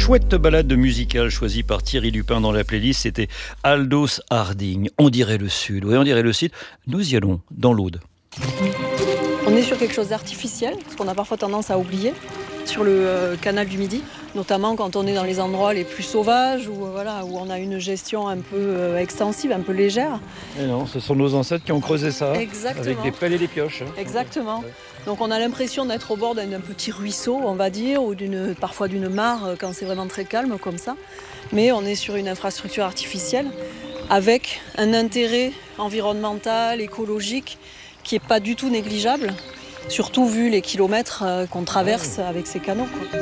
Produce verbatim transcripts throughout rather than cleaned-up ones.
Chouette balade musicale choisie par Thierry Lupin dans la playlist, c'était Aldous Harding. On dirait le Sud, oui, on dirait le Sud. Nous y allons, dans l'Aude. On est sur quelque chose d'artificiel, ce qu'on a parfois tendance à oublier, sur le euh, canal du Midi, notamment quand on est dans les endroits les plus sauvages, où, euh, voilà, où on a une gestion un peu euh, extensive, un peu légère. Et non, ce sont nos ancêtres qui ont creusé ça, Exactement. avec des pelles et des pioches. Exactement. Ouais. Donc on a l'impression d'être au bord d'un petit ruisseau, on va dire, ou d'une, parfois d'une mare, quand c'est vraiment très calme comme ça. Mais on est sur une infrastructure artificielle, avec un intérêt environnemental, écologique, qui n'est pas du tout négligeable, surtout vu les kilomètres qu'on traverse avec ces canaux, quoi.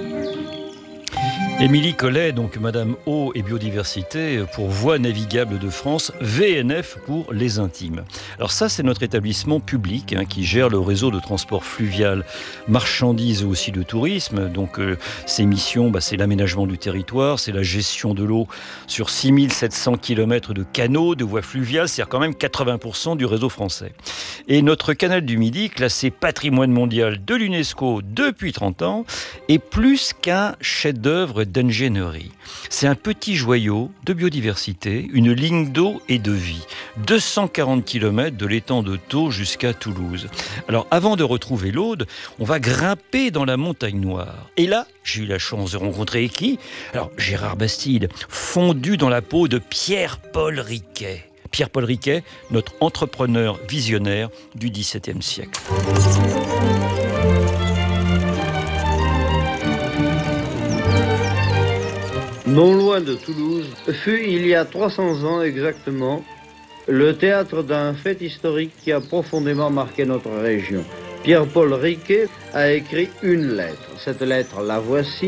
Émilie Collet, donc Madame Eau et Biodiversité pour Voies navigables de France, V N F pour les intimes. Alors ça, c'est notre établissement public hein, qui gère le réseau de transport fluvial, marchandises et aussi de tourisme. Donc euh, ses missions, bah, c'est l'aménagement du territoire, c'est la gestion de l'eau sur six mille sept cents kilomètres de canaux, de voies fluviales, c'est-à-dire quand même quatre-vingts pour cent du réseau français. Et notre canal du Midi, classé patrimoine mondial de l'UNESCO depuis trente ans, est plus qu'un chef-d'œuvre d'ingénierie. C'est un petit joyau de biodiversité, une ligne d'eau et de vie. deux cent quarante kilomètres de l'étang de Thau jusqu'à Toulouse. Alors, avant de retrouver l'Aude, on va grimper dans la montagne noire. Et là, j'ai eu la chance de rencontrer qui ? Alors, Gérard Bastide, fondu dans la peau de Pierre-Paul Riquet. Pierre-Paul Riquet, notre entrepreneur visionnaire du dix-septième siècle. Non loin de Toulouse, fut il y a trois cents ans exactement, le théâtre d'un fait historique qui a profondément marqué notre région. Pierre-Paul Riquet a écrit une lettre. Cette lettre, la voici.